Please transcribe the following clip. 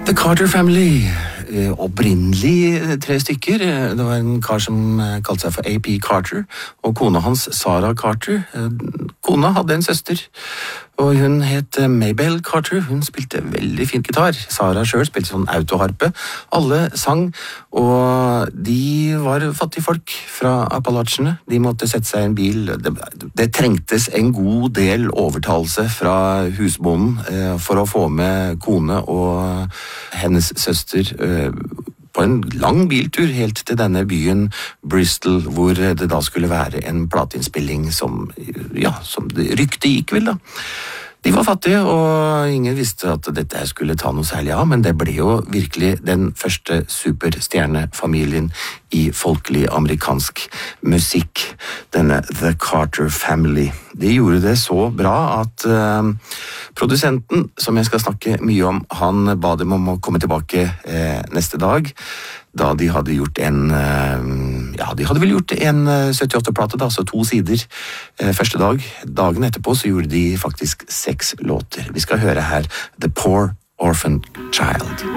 The Carter Family, opprinnelig 3 stykker. Det var en kar som kalte seg for A.P. Carter, og kona hans, Sarah Carter. Kona hadde en søster, og hun het Mabel Carter. Hun spilte veldig fint gitar. Sarah selv spilte sånn autoharpe. Alle sang, og de var fattige folk fra Appalachene. De måtte sette seg i en bil. Det trengtes en god del overtalelse fra husbonden for å få med kone og hennes søster på en lang biltur helt til denne byen Bristol, hvor det da skulle være en plateinnspilling som ryktet gikk vel da. De var fattige, og ingen visste at dette skulle ta noe særlig av, men det ble jo virkelig den første superstjernefamilien i folkelig amerikansk musikk, denne The Carter Family. De gjorde det så bra at produsenten, som jeg skal snakke mye om, han ba dem om å komme tilbake neste dag, da de hadde gjort de hadde vel gjort en 78-plate, altså 2 sider første dag. Dagen etterpå så gjorde de faktisk 6 låter. Vi skal høre her The Poor Orphan Child.